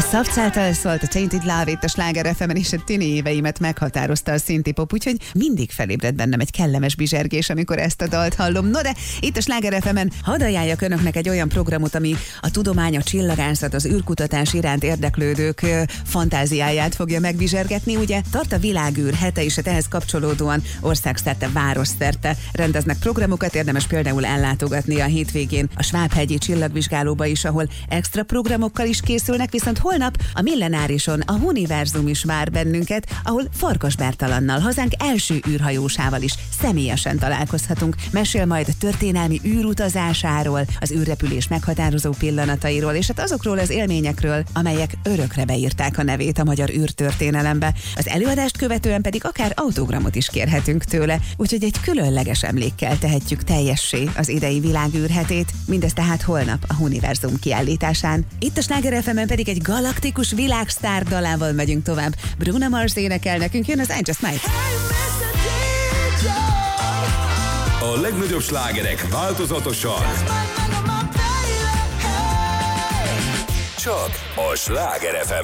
Szabcs által szólt a Tainted Love itt a Sláger FM-en, és a tini éveimet meghatározta a szintipop, úgyhogy mindig felébred bennem egy kellemes bizsergés, amikor ezt a dalt hallom. No de itt a Sláger FM-en hadd ajánljak önöknek egy olyan programot, ami a tudomány, a csillagászat, az űrkutatás iránt érdeklődők fantáziáját fogja megbizsergetni. Ugye tart a világűr hete, és ehhez kapcsolódóan országszerte, városszerte rendeznek programokat, érdemes például ellátogatni a hétvégén a Svábhegyi csillagvizsgálóba is, ahol extra programokkal is készülnek, viszont holnap a Millenárison a Univerzum is vár bennünket, ahol Farkas Bertalannal, hazánk első űrhajósával is személyesen találkozhatunk. Mesél majd a történelmi űrutazásáról, az űrrepülés meghatározó pillanatairól, és hát azokról az élményekről, amelyek örökre beírták a nevét a magyar űrtörténelembe. Az előadást követően pedig akár autogramot is kérhetünk tőle, úgyhogy egy különleges emlékkel tehetjük teljessé az idei világűrhetét, mindez tehát holnap a Univerzum kiállításán. Itt a Sláger FM-en pedig egy galaktikus világsztár dalával megyünk tovább. Bruno Mars énekel, nekünk jön az I Just Might. A legnagyobb slágerek változatosan. Csak a Sláger FM.